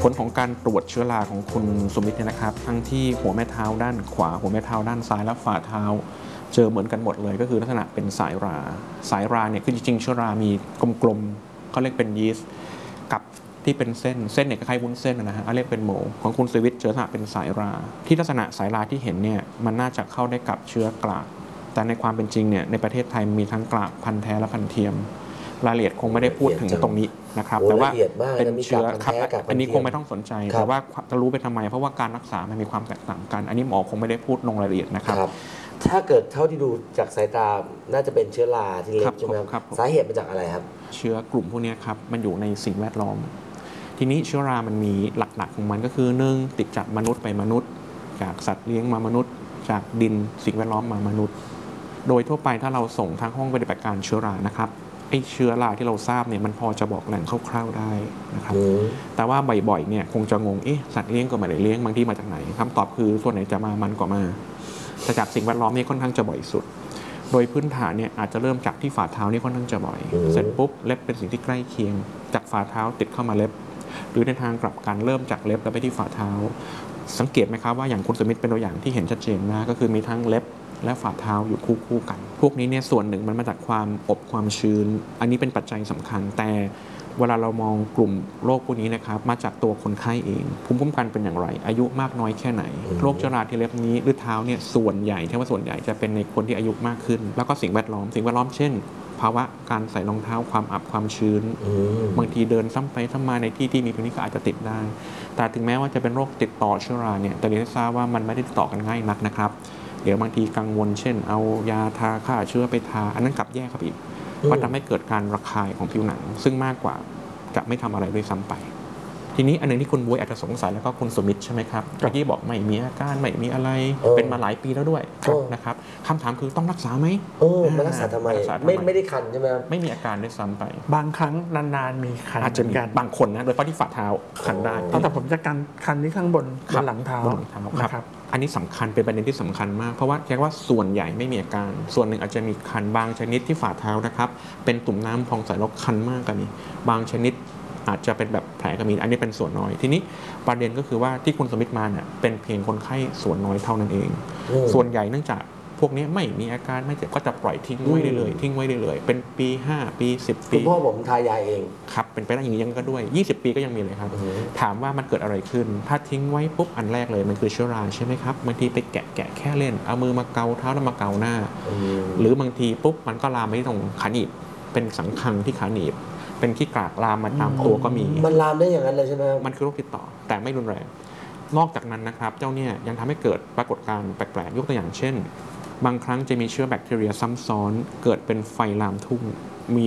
ผลของการตรวจเชื้อราของคุณสุมิตรเนี่ยนะครับทั้งที่หัวแม่เท้าด้านขวาหัวแม่เท้าด้านซ้ายและฝ่าเท้าเจอเหมือนกันหมดเลยก็คือลักษณะเป็นสายราเนี่ยคือจริงๆเชื้อรามีกลมๆเขาเรียกเป็นยีสต์กับที่เป็นเส้นเนี่ยคล้ายๆวุ้นเส้นนะฮะเรียกเป็นโมของคุณสุมิตรเจอลักษณะเป็นสายราที่ลักษณะสายราที่เห็นเนี่ยมันน่าจะเข้าได้กับเชื้อกลากแต่ในความเป็นจริงเนี่ยในประเทศไทยมีทั้งกลากพันธุ์แท้และพันธุ์เทียมรายละเอียดคงไม่ได้พูดถึงตรงนี้นะครับแต่ว่าเป็นเชื้อครับอันนี้คงไม่ต้องสนใจแต่ว่าจะรู้ไปทำไมเพราะว่าการรักษามันมีความแตกต่างกันอันนี้หมอคงไม่ได้พูดลงรายละเอียดนะครับถ้าเกิดเท่าที่ดูจากสายตาน่าจะเป็นเชื้อราที่เล็บใช่ไหมครับสาเหตุมาจากอะไรครับเชื้อกลุ่มพวกนี้ครับมันอยู่ในสิ่งแวดล้อมทีนี้เชื้อรามันมีหลักๆของมันก็คือ1ติดจากมนุษย์ไปมนุษย์จากสัตว์เลี้ยงมามนุษย์จากดินสิ่งแวดล้อมมามนุษย์โดยทั่วไปถ้าเราส่งทางห้องปฏิบัติการเชื้อรานะครับไอ้เชื้อราที่เราทราบเนี่ยมันพอจะบอกแหล่งคร่าวๆได้นะครับแต่ว่าบ่อยๆเนี่ยคงจะงงสัตว์เลี้ยงก็ไม่ได้เลี้ยงบางที่มาจากไหนคำตอบคือส่วนไหนจะมามันก็มาแต่จากสิ่งแวดล้อมนี่ค่อนข้างจะบ่อยสุดโดยพื้นฐานเนี่ยอาจจะเริ่มจากที่ฝ่าเท้านี่ค่อนข้างจะบ่อยเสร็จปุ๊บเล็บเป็นสิ่งที่ใกล้เคียงจากฝ่าเท้าติดเข้ามาเล็บหรือในทางกลับกันเริ่มจากเล็บแล้วไปที่ฝ่าเท้าสังเกตไหมครับว่าอย่างคุณสมิธเป็นตัวอย่างที่เห็นชัดเจนมากก็คือมีทั้งเล็บและฝ่าเท้าอยู่คู่กันพวกนี้เนี่ยส่วนหนึ่งมันมาจากความอบความชื้นอันนี้เป็นปัจจัยสำคัญแต่เวลาเรามองกลุ่มโรคพวกนี้นะครับมาจากตัวคนไข้เองภูมิคุ้มกันเป็นอย่างไรอายุมากน้อยแค่ไหนโรคเชื้อราที่เล็บนี้หรือเท้าเนี่ยส่วนใหญ่ที่ว่าส่วนใหญ่จะเป็นในคนที่อายุมากขึ้นแล้วก็สิ่งแวดล้อมเช่นภาวะการใส่รองเท้าความอับความชื้นบางทีเดินซ้ำไปซ้ำมาในที่มีพวกนี้ก็อาจจะติดได้แต่ถึงแม้ว่าจะเป็นโรคติดต่อเชื้อราเนี่ยแต่เรียนทราบว่ามันไม่ได้ติดต่อกันง่ายนักนะครับเดี๋ยวบางทีกังวลเช่นเอายาทาฆ่าเชื้อไปทาอันนั้นกลับแย่ครับอีกก็ทำให้เกิดการระคายของผิวหนังซึ่งมากกว่าจะไม่ทำอะไรด้วยซ้ำไปทีนี้อันนึงที่คุณบ๊วยอาจจะสงสัยแล้วก็คุณสมิธใช่ไหมครับเมื่อกี้บอกไม่มีอาการไม่มีอะไรเป็นมาหลายปีแล้วด้วยนะครับคำถามคือต้องรักษาไหมมันรักษาทำไมไม่ได้คันใช่ไหมครับไม่มีอาการด้วยซ้ำไปบางครั้งนานๆมีคันอาจจะมีบางคนนะโดยเฉพาะที่ฝ่าเท้าคันได้แต่ผมจะกันคันที่ข้างบนหลังเท้าครับอันนี้สำคัญเป็นประเด็นที่สำคัญมากเพราะว่าแค่ว่าส่วนใหญ่ไม่มีอาการส่วนหนึ่งอาจจะมีคันบางชนิดที่ฝ่าเท้านะครับเป็นตุ่มน้ำพองใสแล้วคันมากกันนี่บางชนิดอาจจะเป็นแบบแผลก็มีอันนี้เป็นส่วนน้อยทีนี้ประเด็นก็คือว่าที่คุณสมิธมาเนี่ยเป็นเพียงคนไข้ส่วนน้อยเท่านั้นเองส่วนใหญ่เนื่องจากพวกนี้ไม่มีอาการไม่เจ็บก็จะปล่อยทิ้งไว้ได้เลยเป็นปี5ปี10ปีคุณพ่อผมทายาเองครับเป็นไปได้อย่างนี้ยังก็ด้วย20ปีก็ยังมีเลยครับถามว่ามันเกิดอะไรขึ้นถ้าทิ้งไว้ปุ๊บอันแรกเลยมันคือเชื้อราใช่ไหมครับบางทีไปแกะแค่เล่นเอามือมาเกาเท้าแล้วมาเกาหน้าหรือบางทีปุ๊บมันก็ลามไปที่ตรงขาหนีบเป็นสังคังที่ขาหนีบเป็นขี้กากลามมาตามตัวก็มีมันลามได้อย่างนั้นเลยใช่ไหมมันคือโรคติดต่อแต่ไม่รุนแรงนอกจากนั้นนะครับเจ้าเนี่ยยังทำให้เกิดปรากฏการณ์แปลกๆยกตัวอย่างเช่นบางครั้งจะมีเชื้อแบคทีเรียซ้ำซ้อนเกิดเป็นไฟลามทุ่งมี